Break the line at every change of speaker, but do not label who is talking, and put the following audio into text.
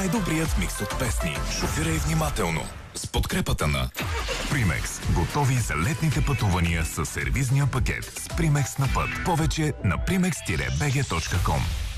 Най-добрият микс от песни. Шофирай внимателно. С подкрепата на Примекс. Готови за летните пътувания с сервизния пакет. С Примекс на път. Повече на primex-bg.com.